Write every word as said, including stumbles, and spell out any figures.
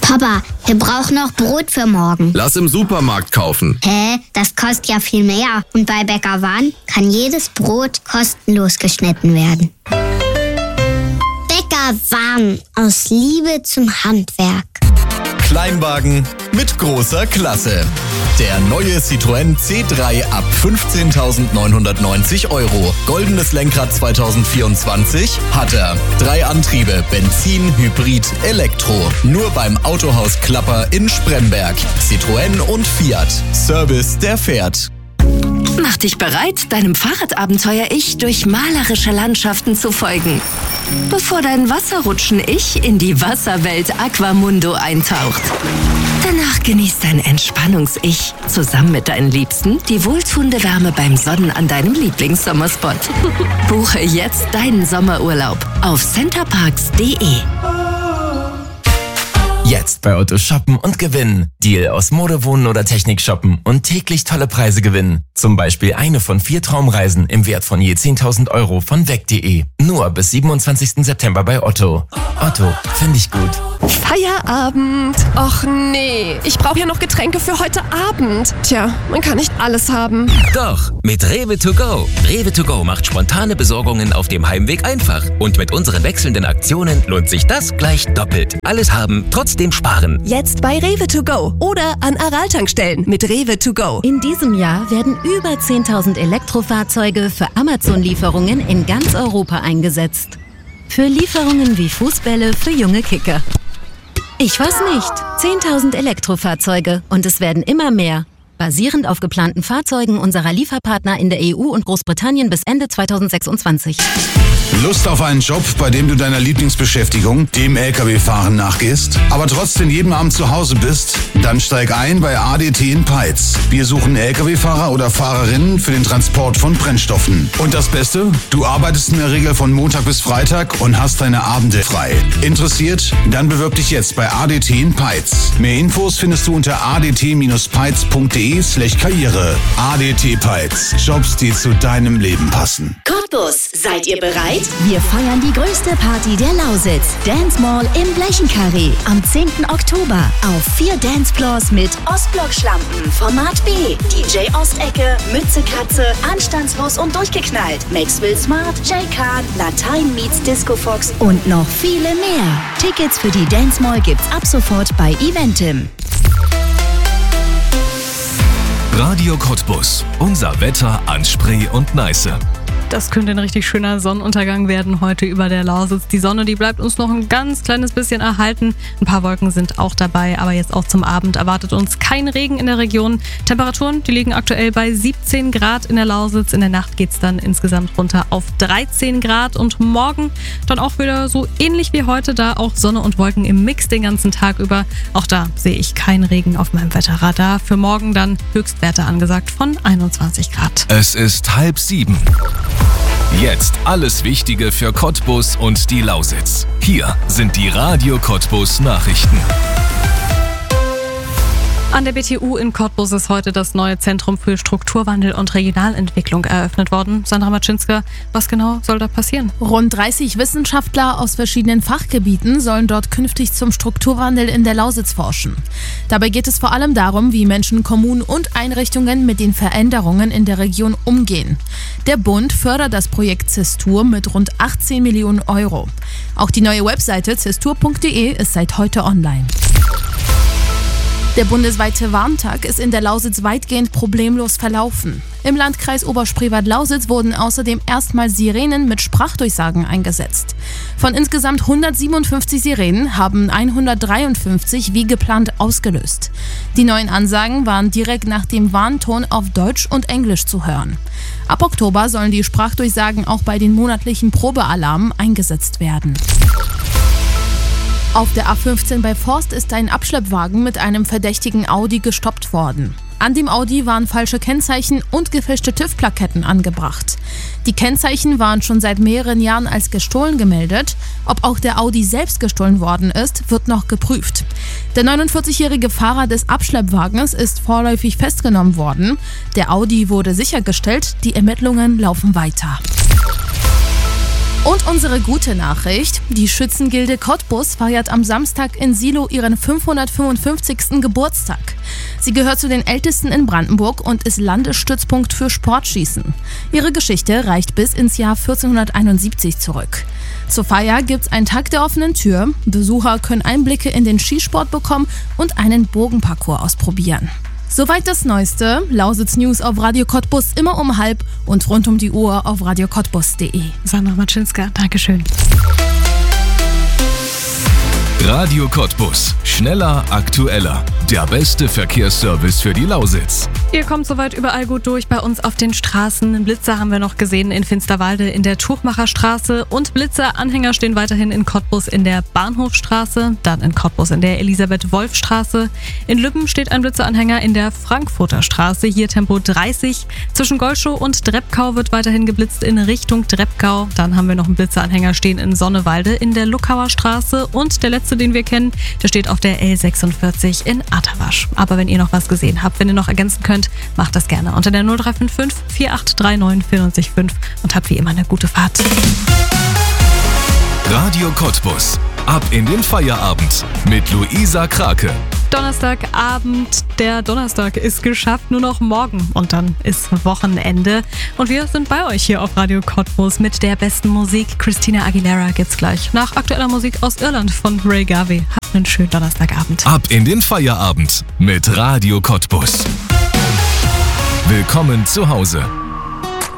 Papa, wir brauchen noch Brot für morgen. Lass im Supermarkt kaufen. Hä? Das kostet ja viel mehr. Und bei Bäcker Wan kann jedes Brot kostenlos geschnitten werden. Bäcker Wan, aus Liebe zum Handwerk. Kleinwagen mit großer Klasse. Der neue Citroën C drei ab fünfzehntausendneunhundertneunzig Euro. Goldenes Lenkrad zwanzig vierundzwanzig hat er. Drei Antriebe, Benzin, Hybrid, Elektro. Nur beim Autohaus Klapper in Spremberg. Citroën und Fiat. Service, der fährt. Mach dich bereit, deinem Fahrradabenteuer-Ich durch malerische Landschaften zu folgen. Bevor dein Wasserrutschen-Ich in die Wasserwelt Aquamundo eintaucht. Danach genießt dein Entspannungs-Ich zusammen mit deinen Liebsten die wohltuende Wärme beim Sonnen an deinem Lieblingssommerspot. Buche jetzt deinen Sommerurlaub auf centerparks punkt de. Jetzt bei Otto shoppen und gewinnen. Deal aus Mode, Wohnen oder Technik shoppen und täglich tolle Preise gewinnen. Zum Beispiel eine von vier Traumreisen im Wert von je zehntausend Euro von weg punkt de. Nur bis siebenundzwanzigsten September bei Otto. Otto, finde ich gut. Feierabend. Och nee, ich brauche ja noch Getränke für heute Abend. Tja, man kann nicht alles haben. Doch, mit Rewe to go. Rewe to go macht spontane Besorgungen auf dem Heimweg einfach. Und mit unseren wechselnden Aktionen lohnt sich das gleich doppelt. Alles haben, trotzdem sparen. Jetzt bei Rewe to go oder an Aral-Tankstellen mit Rewe to go. In diesem Jahr werden über zehntausend Elektrofahrzeuge für Amazon-Lieferungen in ganz Europa eingesetzt. Für Lieferungen wie Fußbälle für junge Kicker. Ich weiß nicht. zehntausend Elektrofahrzeuge und es werden immer mehr. Basierend auf geplanten Fahrzeugen unserer Lieferpartner in der E U und Großbritannien bis Ende zweitausendsechsundzwanzig. Lust auf einen Job, bei dem du deiner Lieblingsbeschäftigung, dem L K W-Fahren, nachgehst, aber trotzdem jeden Abend zu Hause bist? Dann steig ein bei A D T in Peitz. Wir suchen L K W-Fahrer oder Fahrerinnen für den Transport von Brennstoffen. Und das Beste? Du arbeitest in der Regel von Montag bis Freitag und hast deine Abende frei. Interessiert? Dann bewirb dich jetzt bei A D T in Peitz. Mehr Infos findest du unter a d t peitz punkt de slash karriere. A D T Peitz. Jobs, die zu deinem Leben passen. Cottbus, seid ihr bereit? Wir feiern die größte Party der Lausitz. Dance Mall im Blechenkarree. Am zehnten Oktober. Auf vier Dancefloors mit Ostblock-Schlampen, Format B, D J Ostecke, Mütze Katze, Anstandslos und durchgeknallt, Maxwell Smart, Jay Kahn, Latein meets Disco Fox und noch viele mehr. Tickets für die Dance Mall gibt's ab sofort bei Eventim. Radio Cottbus. Unser Wetter an Spree und Neiße. Das könnte ein richtig schöner Sonnenuntergang werden heute über der Lausitz. Die Sonne, die bleibt uns noch ein ganz kleines bisschen erhalten. Ein paar Wolken sind auch dabei, aber jetzt auch zum Abend erwartet uns kein Regen in der Region. Temperaturen, die liegen aktuell bei siebzehn Grad in der Lausitz. In der Nacht geht es dann insgesamt runter auf dreizehn Grad. Und morgen dann auch wieder so ähnlich wie heute, da auch Sonne und Wolken im Mix den ganzen Tag über. Auch da sehe ich keinen Regen auf meinem Wetterradar. Für morgen dann Höchstwerte angesagt von einundzwanzig Grad. Es ist halb sieben. Jetzt alles Wichtige für Cottbus und die Lausitz. Hier sind die Radio Cottbus Nachrichten. An der B T U in Cottbus ist heute das neue Zentrum für Strukturwandel und Regionalentwicklung eröffnet worden. Sandra Matschinska, was genau soll da passieren? Rund dreißig Wissenschaftler aus verschiedenen Fachgebieten sollen dort künftig zum Strukturwandel in der Lausitz forschen. Dabei geht es vor allem darum, wie Menschen, Kommunen und Einrichtungen mit den Veränderungen in der Region umgehen. Der Bund fördert das Projekt Zestur mit rund achtzehn Millionen Euro. Auch die neue Webseite zestur punkt de ist seit heute online. Der bundesweite Warntag ist in der Lausitz weitgehend problemlos verlaufen. Im Landkreis Oberspreewald-Lausitz wurden außerdem erstmals Sirenen mit Sprachdurchsagen eingesetzt. Von insgesamt hundertsiebenundfünfzig Sirenen haben hundertdreiundfünfzig wie geplant ausgelöst. Die neuen Ansagen waren direkt nach dem Warnton auf Deutsch und Englisch zu hören. Ab Oktober sollen die Sprachdurchsagen auch bei den monatlichen Probealarmen eingesetzt werden. Auf der A fünfzehn bei Forst ist ein Abschleppwagen mit einem verdächtigen Audi gestoppt worden. An dem Audi waren falsche Kennzeichen und gefälschte TÜV-Plaketten angebracht. Die Kennzeichen waren schon seit mehreren Jahren als gestohlen gemeldet. Ob auch der Audi selbst gestohlen worden ist, wird noch geprüft. Der neunundvierzigjährige Fahrer des Abschleppwagens ist vorläufig festgenommen worden. Der Audi wurde sichergestellt, die Ermittlungen laufen weiter. Und unsere gute Nachricht, die Schützengilde Cottbus feiert am Samstag in Silo ihren fünfhundertfünfundfünfzigsten Geburtstag. Sie gehört zu den ältesten in Brandenburg und ist Landesstützpunkt für Sportschießen. Ihre Geschichte reicht bis ins Jahr vierzehnhunderteinundsiebzig zurück. Zur Feier gibt's einen Tag der offenen Tür. Besucher können Einblicke in den Skisport bekommen und einen Bogenparcours ausprobieren. Soweit das Neueste. Lausitz News auf Radio Cottbus immer um halb und rund um die Uhr auf radio cottbus punkt de. Sandra Matschinska, Dankeschön. Radio Cottbus. Schneller, aktueller. Der beste Verkehrsservice für die Lausitz. Ihr kommt soweit überall gut durch bei uns auf den Straßen. Blitzer haben wir noch gesehen in Finsterwalde in der Tuchmacherstraße und Blitzeranhänger stehen weiterhin in Cottbus in der Bahnhofstraße, dann in Cottbus in der Elisabeth-Wolf-Straße. In Lübben steht ein Blitzeranhänger in der Frankfurter Straße, hier Tempo dreißig. Zwischen Golschow und Dreppkau wird weiterhin geblitzt in Richtung Dreppkau. Dann haben wir noch einen Blitzeranhänger stehen in Sonnewalde in der Luckauer Straße und der letzte, den wir kennen, der steht auf der L sechsundvierzig in Atterwasch. Aber wenn ihr noch was gesehen habt, wenn ihr noch ergänzen könnt, macht das gerne unter der null drei fünf fünf vier acht drei neun vier fünf und habt wie immer eine gute Fahrt. Radio Cottbus. Ab in den Feierabend mit Luisa Krake. Donnerstagabend, der Donnerstag ist geschafft, nur noch morgen und dann ist Wochenende und wir sind bei euch hier auf Radio Cottbus mit der besten Musik. Christina Aguilera gibt's gleich nach aktueller Musik aus Irland von Ray Garvey. Habt einen schönen Donnerstagabend. Ab in den Feierabend mit Radio Cottbus. Willkommen zu Hause.